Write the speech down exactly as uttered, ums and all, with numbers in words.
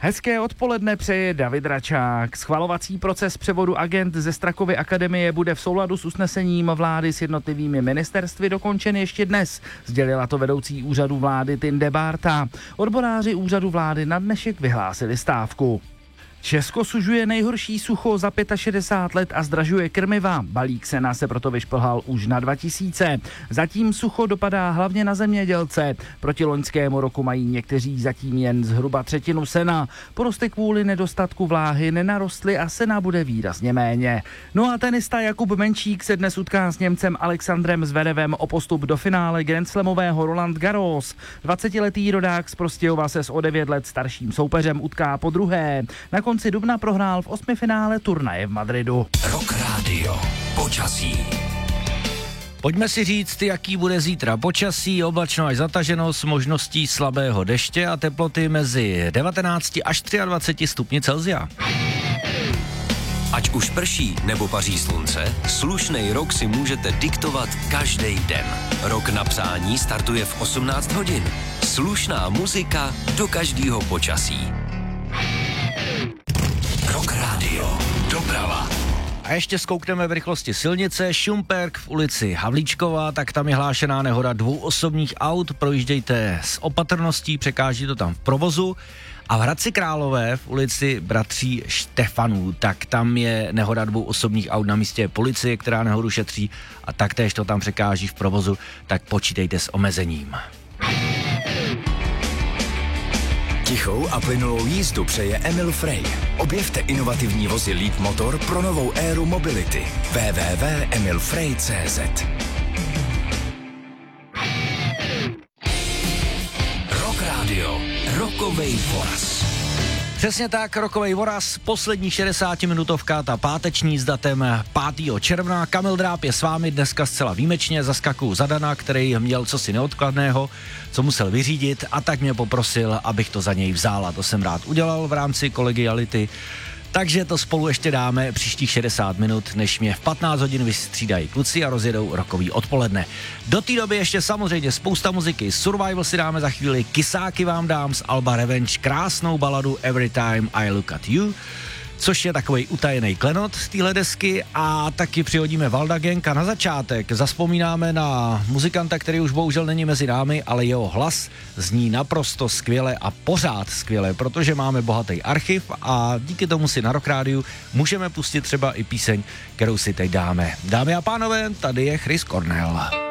Hezké odpoledne přeje David Račák. Schvalovací proces převodu agent ze Strakovy akademie bude v souladu s usnesením vlády s jednotlivými ministerstvy dokončen ještě dnes, sdělila to vedoucí úřadu vlády Tinde Bárta. Odboráři úřadu vlády na dnešek vyhlásili stávku. Česko sužuje nejhorší sucho za šedesát pět let a zdražuje krmiva. Balík sena se proto vyšplhal už na dva tisíce. Zatím sucho dopadá hlavně na zemědělce. Proti loňskému roku mají někteří zatím jen zhruba třetinu sena. Porosty kvůli nedostatku vláhy nenarostly a sena bude výrazně méně. No a tenista Jakub Menčík se dnes utká s Němcem Alexandrem Zverevem o postup do finále grandslamového Roland Garros. dvacetiletý rodák z Prostějova se s o devět let starším soupeřem utká po druhé. Na konci dubna prohrál v osmifinále turnaje v Madridu. Rock Radio. Počasí. Pojďme si říct, jaký bude zítra počasí, oblačno až zataženo s možností slabého deště a teploty mezi devatenáct až dvacet tři stupni Celsia. Ať už prší nebo paří slunce, slušnej rok si můžete diktovat každý den. Rok na přání startuje v osmnáct hodin. Slušná muzika do každého počasí. Rock Radio. Doprava. A ještě zkoukneme v rychlosti silnice. Šumperk v ulici Havlíčkova, tak tam je hlášená nehoda dvou osobních aut. Projíždějte s opatrností, překáží to tam v provozu. A v Hradci Králové v ulici Bratří Štefanů, tak tam je nehoda dvou osobních aut, na místě policie, která nehodu šetří a taktéž to tam překáží v provozu, tak počítejte s omezením. Tichou a plynulou jízdu přeje Emil Frey. Objevte inovativní vozy Leap Motor pro novou éru mobility. w w w tečka emil frey tečka c z Rock Radio. Rokovej voraz. Přesně tak, rokovej voraz, poslední šedesátiminutovka, ta páteční s datem pátého června. Kamil Dráb je s vámi dneska zcela výjimečně, zaskakuju za Dana, který měl cosi neodkladného, co musel vyřídit a tak mě poprosil, abych to za něj vzal a to jsem rád udělal v rámci kolegiality. Takže to spolu ještě dáme příštích šedesát minut, než mě v patnáct hodin vystřídají kluci a rozjedou rokový odpoledne. Do té doby ještě samozřejmě spousta muziky. Survival si dáme za chvíli, Kysáky vám dám z alba Revenge, krásnou baladu Every Time I Look at You, což je takovej utajený klenot z téhle desky a taky přihodíme Valda Gang a na začátek zazpomínáme na muzikanta, který už bohužel není mezi námi, ale jeho hlas zní naprosto skvěle a pořád skvěle, protože máme bohatý archiv a díky tomu si na Rock Rádiu můžeme pustit třeba i píseň, kterou si teď dáme. Dámy a pánové, tady je Chris Cornell.